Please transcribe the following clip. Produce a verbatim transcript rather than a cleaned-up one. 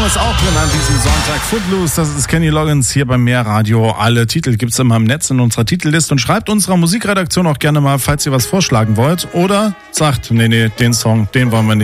ist auch drin an diesem Sonntag. Footloose, das ist Kenny Loggins hier beim Mehrradio. Alle Titel gibt's immer im Netz in unserer Titelliste und schreibt unserer Musikredaktion auch gerne mal, falls ihr was vorschlagen wollt oder sagt, nee, nee, den Song, den wollen wir nicht.